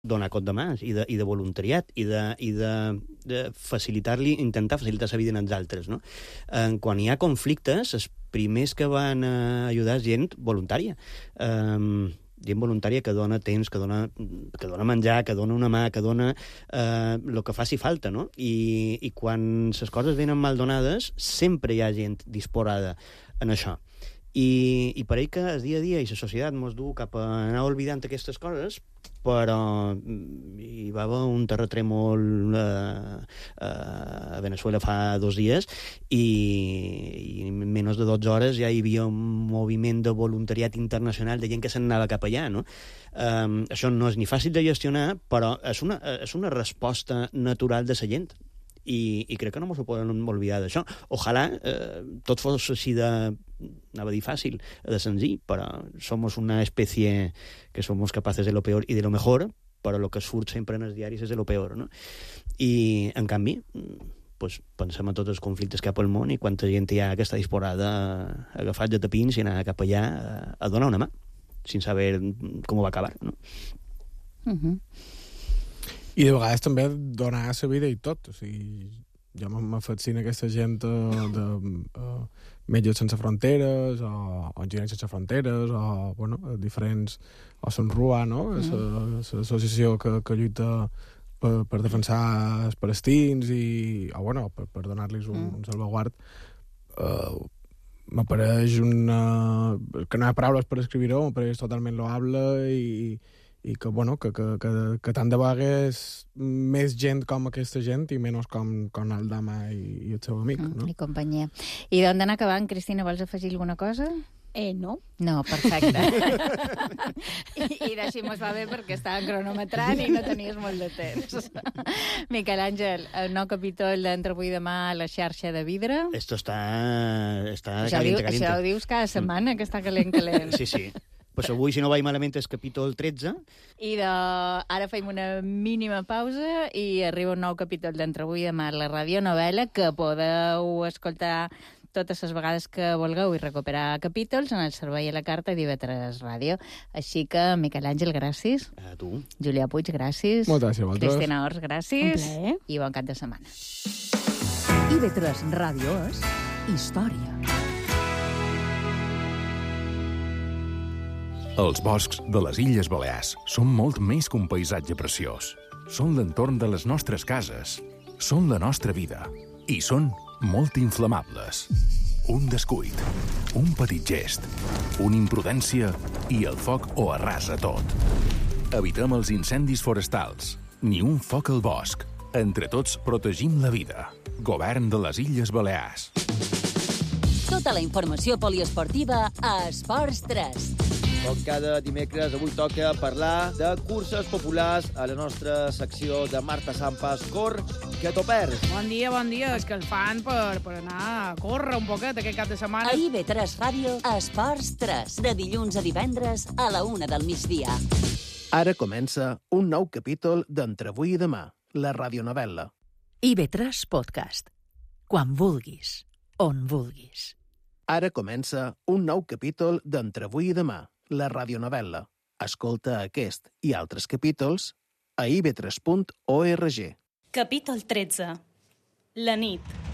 donar cop de mans i de voluntariat i de facilitar-li, intentar facilitar la vida als altres, no? Quan hi ha conflictes, els primers que van ajudar és gent voluntària. Gent voluntària que dona temps, que dona menjar, que dona una mà, que dona el que faci falta, no? I quan les coses venen mal donades, sempre hi ha gent disposada en això. I pareix que el dia a dia i la societat ens du cap a anar oblidant aquestes coses, però hi va haver un terratrèmol a Venezuela fa 2 dies i en menys de 12 hores ja hi havia un moviment de voluntariat internacional de gent que se'n anava cap allà, no? Això no és ni fàcil de gestionar, però és una resposta natural de la gent. I crec que no ens ho poden oblidar d'això. Ojalà tot fos així anava a dir fàcil, de senzill, però som una espècie que som capaces de lo peor i de lo mejor, però el que surt sempre en els diaris és de lo peor, no? I, en canvi, pues, pensem en tots els conflictes que hi ha pel món i quanta gent hi ha que està disposada a agafar de tapins i anar cap allà a donar una mà, sense saber com va acabar, no? I de vegades també donar la vida i tot. O sigui, jo me fascina aquesta gent de Metges Sense Fronteres o Enginyers Sense Fronteres o, bueno, diferents... o Sonrua, no? L'associació que lluita per defensar els palestins o, bueno, per donar-los un salvaguard. M'apareix que no hi ha paraules per escriure-ho, m'apareix totalment loable i que, bueno, que tant de vegades més gent com aquesta gent i menys com Aldama i el seu amic, no? I companyia. I d'on d'anar acabant, Cristina, vols afegir alguna cosa? No. No, perfecte. I d'així mos va bé perquè estàvem cronometrant i no tenies molt de temps. Miquel Àngel, el nou capítol d'Entre avui i demà a la xarxa de Vidre. Esto está això caliente. Això ho dius cada setmana, que està calent. Sí. Pues avui, si no vaig malament, és capítol 13. I ara fem una mínima pausa i arriba un nou capítol d'Entre avui i demà a la radionovel·la que podeu escoltar totes les vegades que vulgueu i recuperar capítols en el servei a la carta d'IV3 Ràdio. Així que, Miquel Àngel, gràcies. A tu. Julià Puig, gràcies. Moltes gràcies a vosaltres. Cristina Ors, gràcies. Un plaer. I bon cap de setmana. IV3 Ràdio és història. Els boscs de les Illes Balears són molt més que un paisatge preciós. Són l'entorn de les nostres cases, són la nostra vida i són molt inflamables. Un descuit, un petit gest, una imprudència i el foc ho arrasa tot. Evitem els incendis forestals, ni un foc al bosc. Entre tots protegim la vida. Govern de les Illes Balears. Tota la informació poliesportiva a Esports 3. Com cada dimecres, avui toca parlar de curses populars a la nostra secció de Marta Sampas, Cor, que t'ho perds. Bon dia. És que el fan per anar a córrer un poquet aquest cap de setmana. A IV3 Ràdio, Esports 3, de dilluns a divendres a la 1 del migdia. Ara comença un nou capítol d'Entre avui i demà, la radionovel·la. IV3 Podcast. Quan vulguis, on vulguis. Ara comença un nou capítol d'Entre avui i demà, la radionovel·la. Escolta aquest i altres capítols a iv3.org. Capítol 13. La nit.